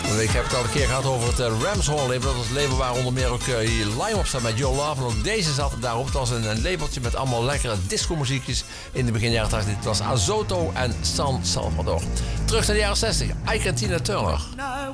Ik heb het al een keer gehad over het Ramshorn label. Dat was het label waar onder meer ook Lime op staat met Your Love. En ook deze zat daarop. Het was een labeltje met allemaal lekkere disco-muziekjes in de begin jaren 80. Het was Azoto en San Salvador. Terug naar de jaren 60. Ike en Tina Turner.